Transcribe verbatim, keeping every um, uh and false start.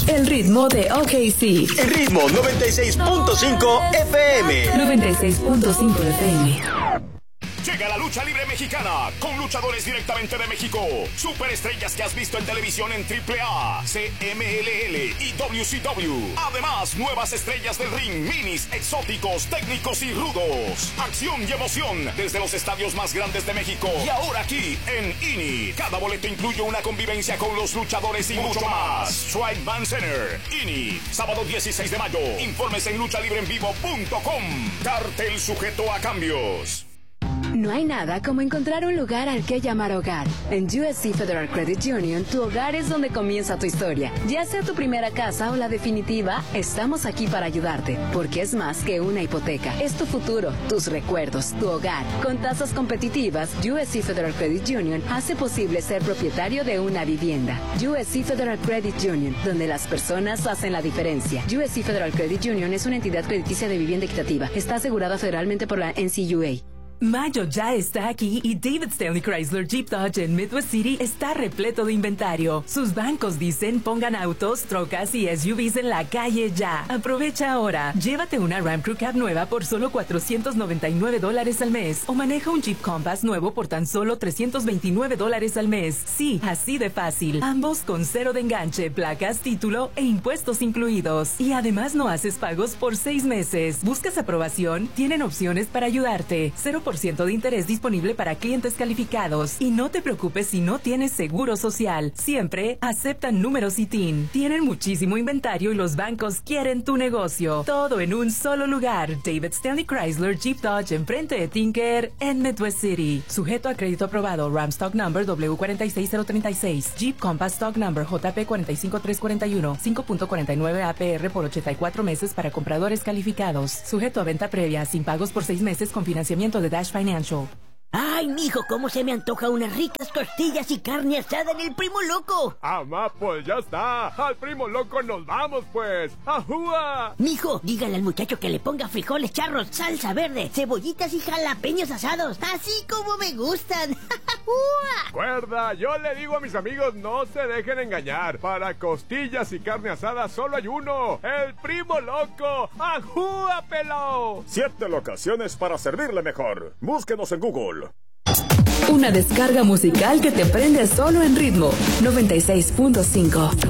El ritmo de O K C. El ritmo noventa y seis punto cinco F M. noventa y seis punto cinco F M. Llega la lucha libre mexicana con luchadores directamente de México. Superestrellas que has visto en televisión en triple A, C M L L y W C W. Además, nuevas estrellas del ring, minis, exóticos, técnicos y rudos. Acción y emoción desde los estadios más grandes de México. Y ahora aquí en I N I. Cada boleto incluye una convivencia con los luchadores y mucho más. Strike Band Center, I N I. Sábado dieciséis de mayo. Informes en lucha libre en vivo punto com. Cartel sujeto a cambios. No hay nada como encontrar un lugar al que llamar hogar. En U S C Federal Credit Union, tu hogar es donde comienza tu historia. Ya sea tu primera casa o la definitiva, estamos aquí para ayudarte. Porque es más que una hipoteca. Es tu futuro, tus recuerdos, tu hogar. Con tasas competitivas, U S C Federal Credit Union hace posible ser propietario de una vivienda. U S C Federal Credit Union, donde las personas hacen la diferencia. U S C Federal Credit Union es una entidad crediticia de vivienda equitativa. Está asegurada federalmente por la N C U A. Mayo ya está aquí y David Stanley Chrysler Jeep Dodge en Midwest City está repleto de inventario. Sus bancos dicen pongan autos, trocas y S U Vs en la calle ya. Aprovecha ahora. Llévate una Ram Crew Cab nueva por solo cuatrocientos noventa y nueve dólares al mes o maneja un Jeep Compass nuevo por tan solo trescientos veintinueve dólares al mes. Sí, así de fácil. Ambos con cero de enganche, placas, título e impuestos incluidos. Y además no haces pagos por seis meses. ¿Buscas aprobación? Tienen opciones para ayudarte. cero por ciento de interés disponible para clientes calificados. Y no te preocupes si no tienes seguro social. Siempre aceptan números I T I N. Tienen muchísimo inventario y los bancos quieren tu negocio. Todo en un solo lugar. David Stanley Chrysler Jeep Dodge enfrente de Tinker en Midwest City. Sujeto a crédito aprobado. Ram Stock Number W cuatro seis cero tres seis. Jeep Compass Stock Number J P cuatro cinco tres cuatro uno. cinco punto cuarenta y nueve A P R por ochenta y cuatro meses para compradores calificados. Sujeto a venta previa. Sin pagos por seis meses con financiamiento de Dash Financial. Ay, mijo, cómo se me antoja unas ricas costillas y carne asada en el Primo Loco. Amá, pues ya está. Al Primo Loco nos vamos, pues. ¡Ajúa! Mijo, dígale al muchacho que le ponga frijoles charros, salsa verde, cebollitas y jalapeños asados, así como me gustan. ¡Ajúa! Cuerda, yo le digo a mis amigos, no se dejen engañar. Para costillas y carne asada solo hay uno. El Primo Loco. ¡Ajúa, pelao! Siete locaciones para servirle mejor. Búsquenos en Google. Una descarga musical que te prende solo en ritmo noventa y seis punto cinco.